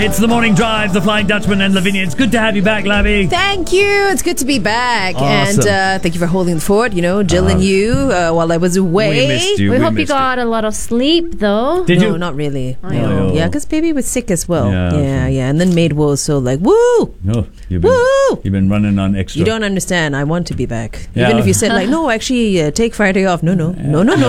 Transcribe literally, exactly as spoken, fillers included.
It's the morning drive, the Flying Dutchman and Lavinia. It's good to have you back, Lavi. Thank you. It's good to be back. Awesome. And uh, thank you for holding the fort, you know, Jill uh, and you uh, while I was away. We missed you. We, we hope you got you. a lot of sleep, though. Did no, you? not really. Oh, no. yeah. Yeah, because baby was sick as well. Yeah, Yeah, yeah. okay. yeah. And then Maid was so like, woo! Oh, you've been, Woo! you've been running on extra. You don't understand. I want to be back. Yeah. Even if you said like, no, actually, uh, take Friday off. No, no, Yeah. no, no, no.